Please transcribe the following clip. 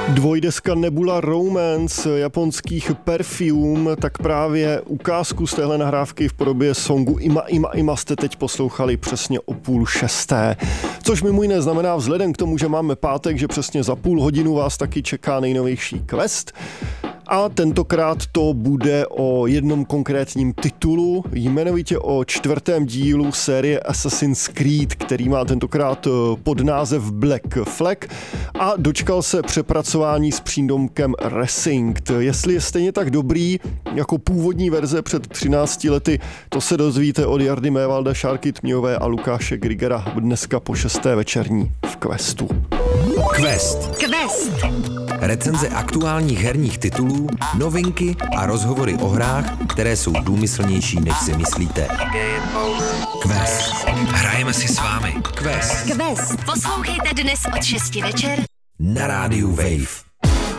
Dvojdeska Nebula Romance japonských Perfume, tak právě ukázku z téhle nahrávky v podobě songu Ima jste teď poslouchali přesně o 5:30. Což mimo jiné znamená vzhledem k tomu, že máme pátek, že přesně za půl hodinu vás taky čeká nejnovější quest. A tentokrát to bude o jednom konkrétním titulu, jmenovitě o 4. dílu série Assassin's Creed, který má tentokrát podnázev Black Flag a dočkal se přepracování s přídomkem Resynced. Jestli je stejně tak dobrý jako původní verze před 13 lety, to se dozvíte od Jardy Mévalda, Šárky Tmějové a Lukáše Grigera dneska po 6. večerní v Questu. Quest. Recenze aktuálních herních titulů, novinky a rozhovory o hrách, které jsou důmyslnější, než si myslíte. Quest. Hrajeme si s vámi. Quest. Poslouchejte dnes od 6 večer na rádiu Wave.